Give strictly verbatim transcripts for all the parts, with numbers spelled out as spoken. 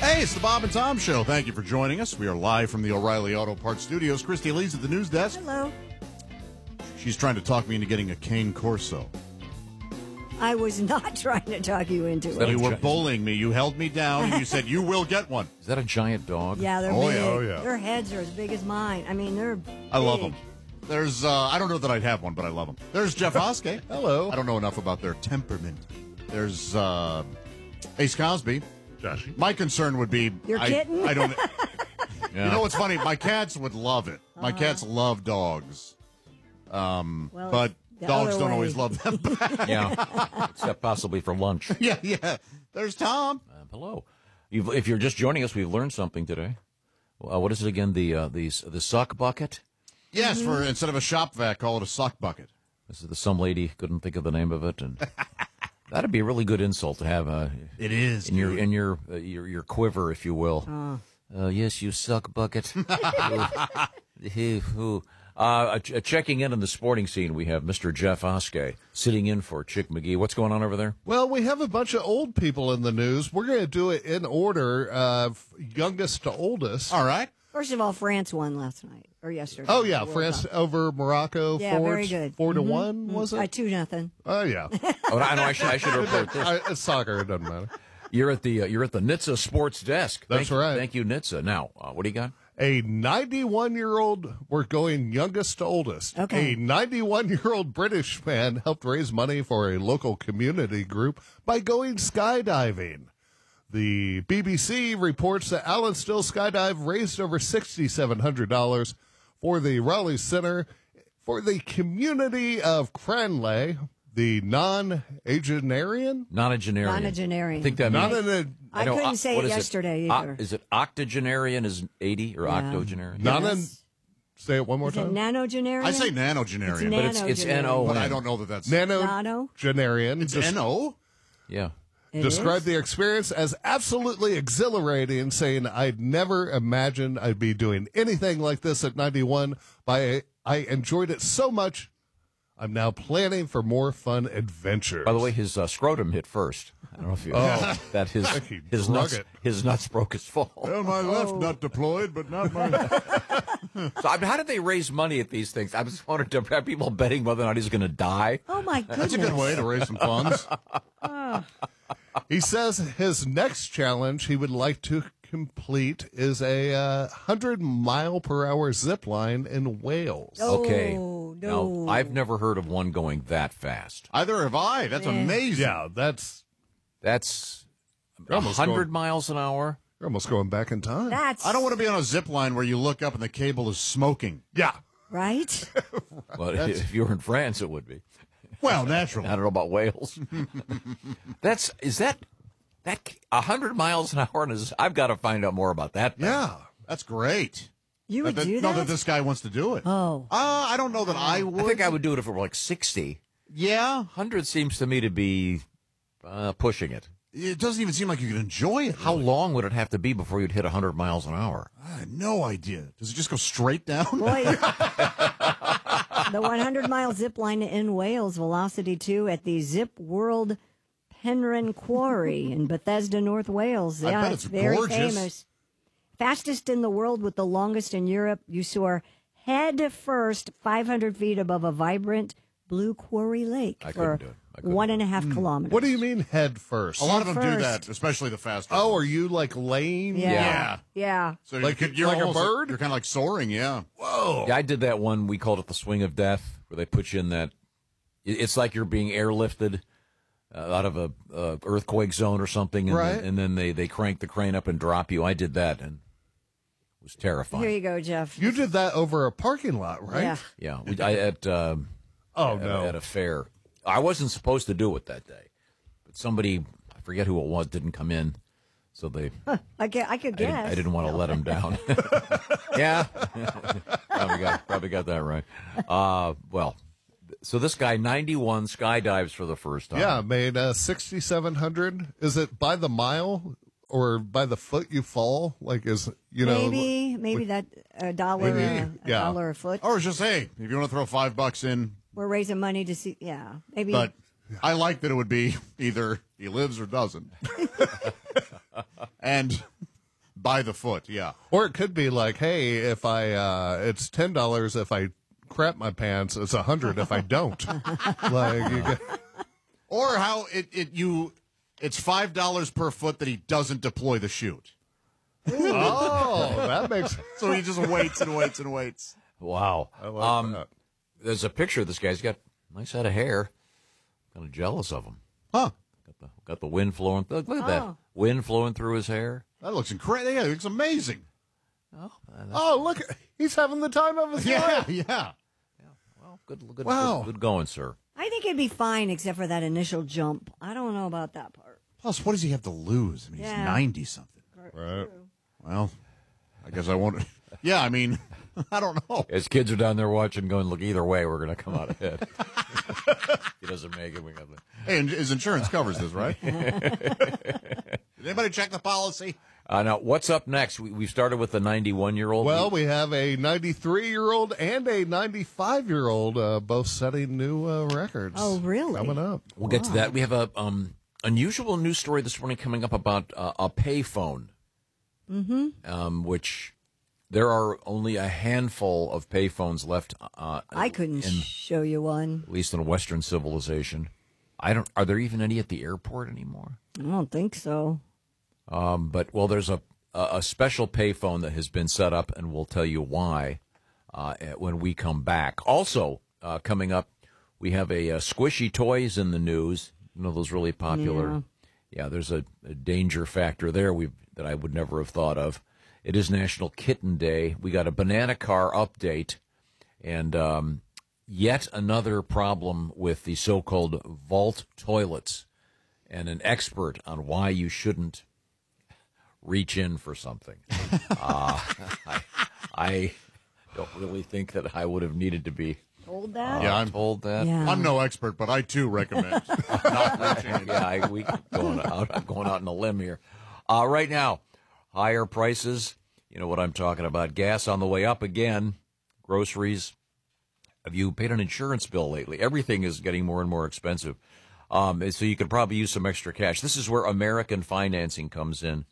Hey, it's the Bob and Tom Show. Thank you for joining us. We are live from the O'Reilly Auto Parts Studios. Christy Lee's at the news desk. Hello. She's trying to talk me into getting a cane Corso. I was not trying to talk you into it. You were bullying me. You held me down, and you said, you will get one. Is that a giant dog? Yeah, they're Oh, big. yeah, oh, yeah. Their heads are as big as mine. I mean, they're I love big. them. There's, uh, I don't know that I'd have one, but I love them. There's Jeff Oskey. Hello. I don't know enough about their temperament. There's uh, Ace Cosby. Joshy. My concern would be... Your I, kitten? I don't... Yeah. You know what's funny? My cats would love it. My cats love dogs. Um, Well, but the dogs other don't way. always love them back. Yeah, except possibly for lunch. yeah, yeah. There's Tom. Uh, hello. You've, if you're just joining us, we've learned something today. Uh, what is it again? The uh, the the sock bucket. Yes, for instead of a shop vac, call it a sock bucket. This is the some lady couldn't think of the name of it, and that'd be a really good insult to have. Uh, It is. in your in your uh, your your quiver, if you will. Uh, yes, you suck bucket. Who? Uh, ch- checking in on the sporting scene, we have Mister Jeff Oskey sitting in for Chick McGee. What's going on over there? Well, we have a bunch of old people in the news. We're going to do it in order of youngest to oldest. All right. First of all, France won last night or yesterday. Oh, yeah. World France Cup. over Morocco. Yeah, four, very good. Four to Mhm. one, was Uh, it? two nothing. Oh, yeah. Oh, I know. I should, I should report this. I, it's soccer. It doesn't matter. You're at the uh, you're at the N H T S A Sports Desk. That's Thank you- right. Thank you, N H T S A. Now, uh, what do you got? A ninety-one-year-old, we're going youngest to oldest. Okay. A ninety-one-year-old British man helped raise money for a local community group by going skydiving. The B B C reports that Alan Still Skydive raised over six thousand seven hundred dollars for the Raleigh Center for the community of Cranleigh, the non-agenarian. Nonagenarian. Nonagenarian. I think that Not means. an, I know, couldn't uh, say what it is yesterday O- either. is it octogenarian is eighty or Yeah. octogenarian? not an, Yes. say it one more Is it time. nanogenarian? I say It's nanogenarian, But it's it's N O. but I don't know that that's... Nanogenarian. Nano? Des- N O? Yeah. It described is? the experience as absolutely exhilarating, saying, I'd never imagined I'd be doing anything like this at ninety-one, but I, I enjoyed it so much, I'm now planning for more fun adventures. By the way, his uh, scrotum hit first. I don't know if you Oh. that his He his drug nuts it. his nuts broke his fall. Well, my left nut deployed, but not my... So I mean, how did they raise money at these things? I was wondering, to have people betting whether or not he's going to die. Oh, my goodness. That's a good way to raise some funds. He says his next challenge he would like to complete is a uh, one hundred mile per hour zip line in Wales. Oh, Okay. no. Now, I've never heard of one going that fast. Either have I. That's Yeah. amazing. Yeah, that's That's You're a almost hundred going- miles an hour. you're almost going back in time. That's I don't want to be on a zip line where you look up and the cable is smoking. yeah. right. But if you were in France, it would be. Well, I naturally. don't know about Wales. That's is that that a hundred miles an hour? Is, I've got to find out more about that. thing. Yeah, that's great. You would But do no, that? that this guy wants to do it. Oh. Uh, I don't know that I would. I think I would do it if it were like sixty. Yeah. Hundred seems to me to be uh, pushing it. It doesn't even seem like you could enjoy it. How really. long would it have to be before you'd hit a hundred miles an hour? I have no idea. Does it just go straight down? Boy, the one hundred mile zip line in Wales, Velocity two at the Zip World Penryn Quarry in Bethesda, North Wales. I Yeah, bet it's very gorgeous. famous. Fastest in the world with the longest in Europe. You soar head first five hundred feet above a vibrant blue quarry lake I for couldn't do it. I couldn't one do and a half kilometers. What do you mean head first? A lot of them do First. that, especially the faster. Oh, ones. are you like laying? Yeah. Yeah. Yeah. So Like- you could, you're like a almost- bird? You're kind of like soaring, yeah. Whoa. Yeah, I did that one. We called it the swing of death, where they put you in that. it- It's like you're being airlifted uh, out of a uh, earthquake zone or something, and, Right. then, and then they they crank the crane up and drop you. I did that, and it was terrifying. Here you go, Jeff. You did that over a parking lot, right? Yeah. Yeah, we, I at um, Oh, at, no. at a fair. I wasn't supposed to do it that day, but somebody, I forget who it was, didn't come in, so they. I, ca- I could I didn't, guess. I didn't want to let them down. Yeah, probably got probably got that right. Uh, well, so this guy ninety-one skydives for the first time. Yeah, made uh, sixty-seven hundred. Is it by the mile or by the foot you fall? Like, is, you know. maybe maybe that a dollar Maybe, a, a yeah. dollar a foot. Or just, hey, if you want to throw five bucks in, We're raising money to see. Yeah, maybe. but I like that it would be either he lives or doesn't. And by the foot, yeah. Or it could be like, hey, if I, uh, it's ten dollars if I crap my pants. It's a hundred if I don't. Like, you get... Or how it, it you, it's five dollars per foot that he doesn't deploy the chute. Oh, that makes So he just waits and waits and waits. Wow. I like um, that. There's a picture of this guy. He's got a nice head of hair. Kind of jealous of him. Huh. Got the, got the wind flowing. Look, look at that. Oh. Wind flowing through his hair. That looks incredible. Yeah, it looks amazing. Oh, that's, Oh, look, he's having the time of his Yeah, life. yeah. well, good, good, Wow. good, good going, sir. I think it'd be fine except for that initial jump. I don't know about that part. Plus, what does he have to lose? I mean, Yeah. he's ninety-something. Right. Well, I guess I won't. Yeah, I mean, I don't know. His kids are down there watching, going, look, either way, we're going to come out ahead. He doesn't make it. We got the... Hey, and his insurance covers this, right? Did anybody check the policy? Uh, now, what's up next? We, we started with the ninety-one-year-old. Well, we have a ninety-three-year-old and a ninety-five-year-old uh, both setting new uh, records. Oh, really? Coming up. We'll get to that. We have a um, unusual news story this morning coming up about uh, a payphone, mm-hmm. um, which there are only a handful of payphones left. Uh, I couldn't in, show you one. at least in Western civilization. I don't. Are there even any at the airport anymore? I don't think so. Um, but well, there's a a special payphone that has been set up, and we'll tell you why uh, when we come back. Also, uh, coming up, we have a, a squishy toys in the news. You know those really popular. Yeah, yeah there's a, a danger factor there we that I would never have thought of. It is National Kitten Day. We got a banana car update, and um, yet another problem with the so-called vault toilets, and an expert on why you shouldn't reach in for something. Uh, I, I don't really think that I would have needed to be Told that? uh, Yeah, I'm- told that. Yeah. I'm no expert, but I too recommend not reaching in. Yeah, I, we going out. I'm going out on a limb here. Uh, right now, higher prices. You know what I'm talking about. Gas on the way up again. Groceries. Have you paid an insurance bill lately? Everything is getting more and more expensive. Um, so you could probably use some extra cash. This is where American Financing comes in.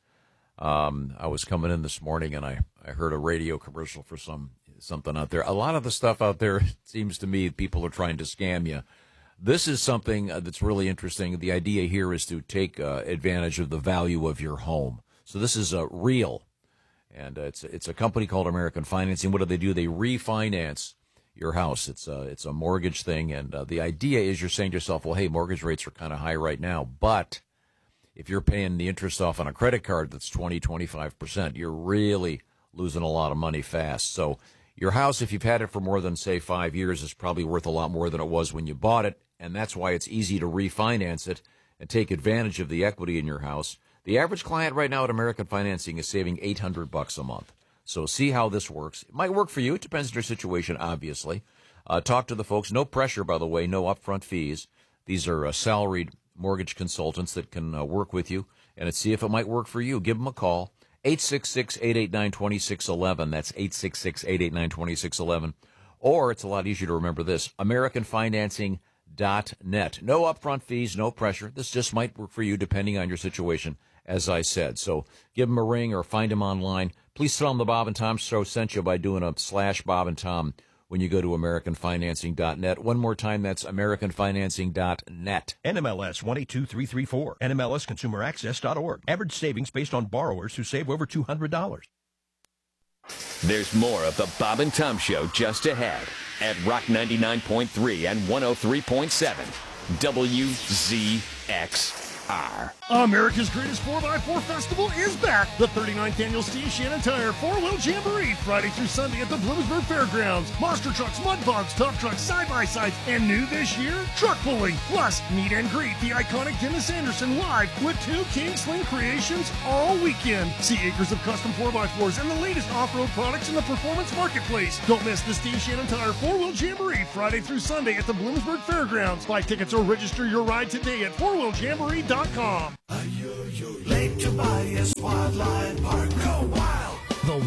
Um, I was coming in this morning and I, I heard a radio commercial for some something out there. A lot of the stuff out there, it seems to me, people are trying to scam you. This is something uh, that's really interesting. The idea here is to take uh, advantage of the value of your home. So this is uh, real, and uh, it's it's a company called American Financing. What do they do? They refinance your house. It's a it's a mortgage thing, and uh, the idea is you're saying to yourself, well, hey, mortgage rates are kind of high right now, but if you're paying the interest off on a credit card that's twenty, twenty-five percent, you're really losing a lot of money fast. So your house, if you've had it for more than, say, five years, is probably worth a lot more than it was when you bought it, and that's why it's easy to refinance it and take advantage of the equity in your house. The average client right now at American Financing is saving eight hundred bucks a month. So see how this works. It might work for you. It depends on your situation, obviously. Uh, talk to the folks. No pressure, by the way. No upfront fees. These are uh, salaried mortgage consultants that can uh, work with you and see if it might work for you. Give them a call, eight six six, eight eight nine, two six one one. That's eight six six, eight eight nine, two six one one. Or it's a lot easier to remember this, american financing dot net. No upfront fees, no pressure. This just might work for you depending on your situation, as I said. So give them a ring or find them online. Please tell them the Bob and Tom Show sent you by doing a slash Bob and Tom when you go to american financing dot net. One more time, that's american financing dot net. N M L S one eight two three three four. N M L S consumer access dot org. Average savings based on borrowers who save over two hundred dollars. There's more of the Bob and Tom Show just ahead at Rock ninety-nine point three and one oh three point seven W Z X R. America's Greatest four by four Festival is back. The thirty-ninth Annual Steve Shannon Tire four-wheel Jamboree, Friday through Sunday at the Bloomsburg Fairgrounds. Monster trucks, mud bogs, tough trucks, side-by-sides, and new this year, truck pulling. Plus, meet and greet the iconic Dennis Anderson live with two King Sling creations all weekend. See acres of custom four by fours and the latest off-road products in the performance marketplace. Don't miss the Steve Shannon Tire four-wheel Jamboree, Friday through Sunday at the Bloomsburg Fairgrounds. Buy tickets or register your ride today at four wheel jamboree dot com. Late to buy a Wildlife Park. Go wild! The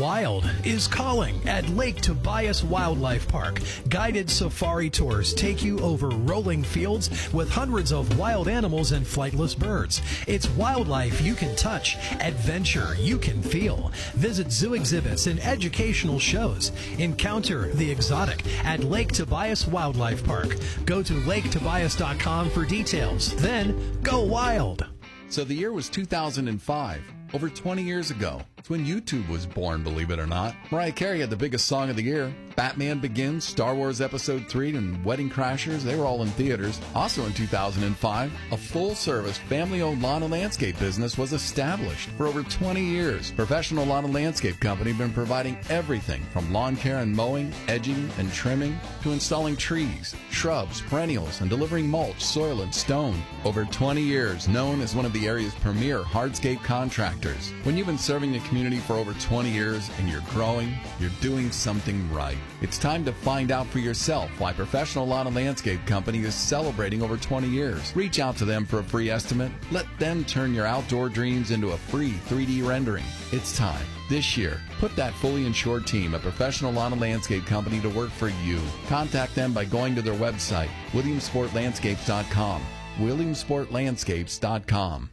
Wild is calling at Lake Tobias Wildlife Park. Guided safari tours take you over rolling fields with hundreds of wild animals and flightless birds. It's wildlife you can touch, adventure you can feel. Visit zoo exhibits and educational shows. Encounter the exotic at Lake Tobias Wildlife Park. Go to lake tobias dot com for details. Then go wild. So the year was two thousand five, over twenty years ago. It's when YouTube was born, believe it or not. Mariah Carey had the biggest song of the year. Batman Begins, Star Wars Episode three, and Wedding Crashers, they were all in theaters. Also in two thousand five, a full-service, family-owned lawn and landscape business was established. For over twenty years, Professional Lawn and Landscape Company have been providing everything from lawn care and mowing, edging, and trimming, to installing trees, shrubs, perennials, and delivering mulch, soil, and stone. Over twenty years, known as one of the area's premier hardscape contractors. When you've been serving the community for over twenty years and you're growing, you're doing something right. It's time to find out for yourself why Professional Lawn and Landscape Company is celebrating over twenty years. Reach out to them for a free estimate. Let them turn your outdoor dreams into a free three D rendering. It's time. This year, put that fully insured team at Professional Lawn and Landscape Company to work for you. Contact them by going to their website, williamsport landscapes dot com. williamsport landscapes dot com.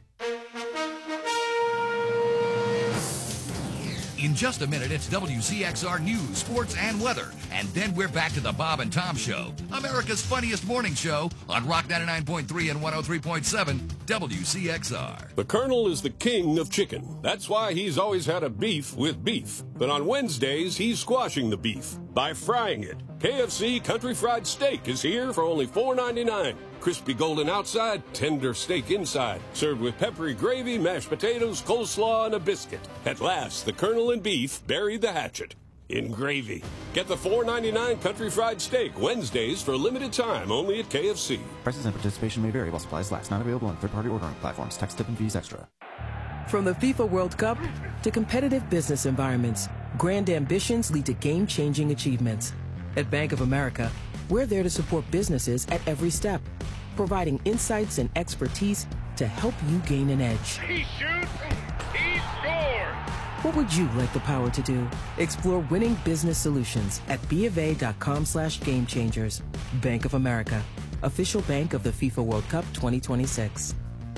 In just a minute, it's W C X R News, Sports, and Weather. And then we're back to the Bob and Tom Show, America's funniest morning show on Rock ninety-nine point three and one oh three point seven W C X R. The Colonel is the king of chicken. That's why he's always had a beef with beef. But on Wednesdays, he's squashing the beef by frying it. K F C Country Fried Steak is here for only four ninety-nine. Crispy golden outside, tender steak inside. Served with peppery gravy, mashed potatoes, coleslaw, and a biscuit. At last, the Colonel and beef buried the hatchet in gravy. Get the four ninety-nine Country Fried Steak Wednesdays for a limited time only at K F C. Prices and participation may vary while supplies last. Not available on third-party ordering platforms. Tax, tip, and fees extra. From the FIFA World Cup to competitive business environments, grand ambitions lead to game-changing achievements. At Bank of America, we're there to support businesses at every step, providing insights and expertise to help you gain an edge. He shoots, he scores! What would you like the power to do? Explore winning business solutions at bofa.com slash game changers. Bank of America, official bank of the FIFA World Cup twenty twenty-six.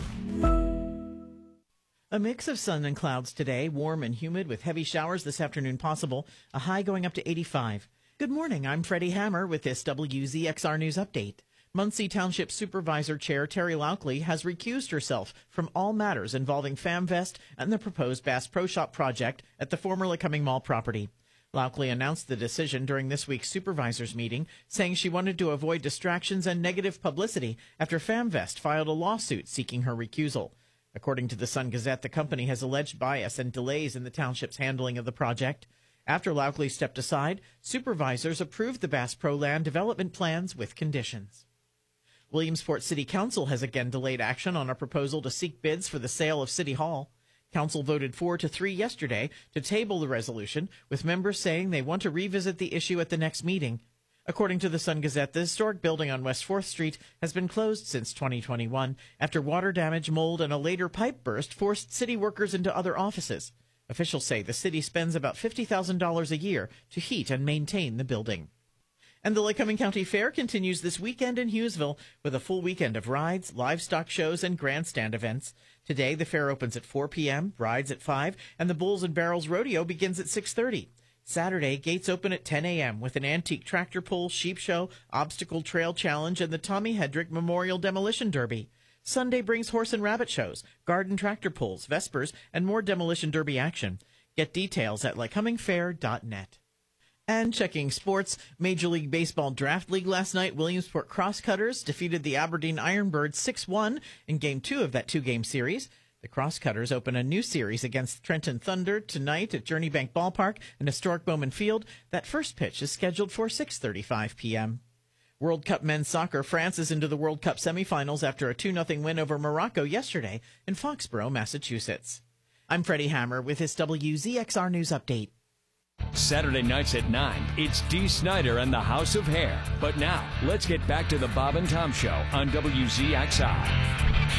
A mix of sun and clouds today, warm and humid with heavy showers this afternoon possible, a high going up to eighty-five. Good morning, I'm Freddie Hammer with this W Z X R News Update. Muncie Township Supervisor Chair Terry Laukley has recused herself from all matters involving FamVest and the proposed Bass Pro Shop project at the formerly Cumming Mall property. Laukley announced the decision during this week's supervisors meeting, saying she wanted to avoid distractions and negative publicity after FamVest filed a lawsuit seeking her recusal. According to the Sun-Gazette, the company has alleged bias and delays in the township's handling of the project. After Laukley stepped aside, supervisors approved the Bass Pro land development plans with conditions. Williamsport City Council has again delayed action on a proposal to seek bids for the sale of City Hall. Council voted four to three yesterday to table the resolution, with members saying they want to revisit the issue at the next meeting. According to the Sun-Gazette, the historic building on West fourth Street has been closed since twenty twenty-one after water damage, mold, and a later pipe burst forced city workers into other offices. Officials say the city spends about fifty thousand dollars a year to heat and maintain the building. And the Lycoming County Fair continues this weekend in Hughesville with a full weekend of rides, livestock shows, and grandstand events. Today, the fair opens at four p.m., rides at five, and the Bulls and Barrels Rodeo begins at six thirty. Saturday, gates open at ten a.m. with an antique tractor pull, sheep show, obstacle trail challenge, and the Tommy Hedrick Memorial Demolition Derby. Sunday brings horse and rabbit shows, garden tractor pulls, vespers, and more Demolition Derby action. Get details at lycoming fair dot net. And checking sports, Major League Baseball Draft League last night, Williamsport Crosscutters defeated the Aberdeen Ironbirds six one in Game two of that two-game series. The Crosscutters open a new series against Trenton Thunder tonight at Journey Bank Ballpark and historic Bowman Field. That first pitch is scheduled for six thirty-five p.m. World Cup men's soccer, France is into the World Cup semifinals after a two nothing win over Morocco yesterday in Foxborough, Massachusetts. I'm Freddie Hammer with this W Z X R News Update. Saturday nights at nine, it's Dee Snider and the House of Hair. But now, let's get back to the Bob and Tom Show on W Z X R.